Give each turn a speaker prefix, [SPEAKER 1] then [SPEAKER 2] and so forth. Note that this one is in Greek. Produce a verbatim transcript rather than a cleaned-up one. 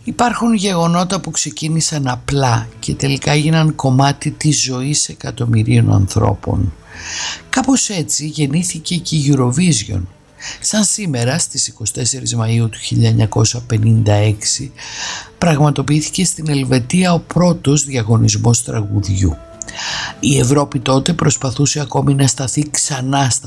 [SPEAKER 1] Υπάρχουν γεγονότα που ξεκίνησαν απλά και τελικά έγιναν κομμάτι της ζωής εκατομμυρίων ανθρώπων. Κάπως έτσι γεννήθηκε και η Eurovision. Σαν σήμερα στις είκοσι τέσσερις Μαΐου του χίλια εννιακόσια πενήντα έξι πραγματοποιήθηκε στην Ελβετία ο πρώτος διαγωνισμός τραγουδιού. Η Ευρώπη τότε προσπαθούσε ακόμη να σταθεί ξανά στα